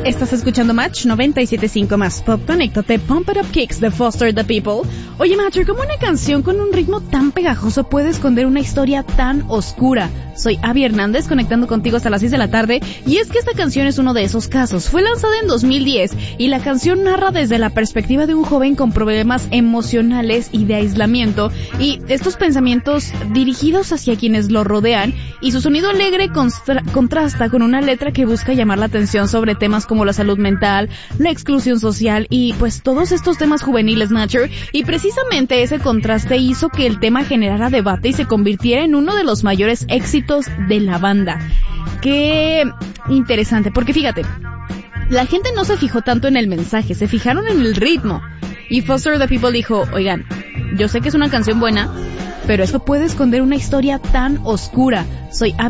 Estás escuchando Match 97.5 más Pop. Conéctate, Pump It Up Kicks de Foster the People. Oye, Matcher, ¿cómo una canción con un ritmo tan pegajoso puede esconder una historia tan oscura? Soy Abby Hernández, conectando contigo hasta las 6 de la tarde, y es que esta canción es uno de esos casos. Fue lanzada en 2010, y la canción narra desde la perspectiva de un joven con problemas emocionales y de aislamiento, y estos pensamientos dirigidos hacia quienes lo rodean, y su sonido alegre contrasta con una letra que busca llamar la atención sobre temas como la salud mental, la exclusión social y pues todos estos temas juveniles, Matcher, y precisamente ese contraste hizo que el tema generara debate y se convirtiera en uno de los mayores éxitos de la banda. Qué interesante, porque fíjate, la gente no se fijó tanto en el mensaje, se fijaron en el ritmo. Y Foster the People dijo, oigan, yo sé que es una canción buena, pero esto puede esconder una historia tan oscura. Soy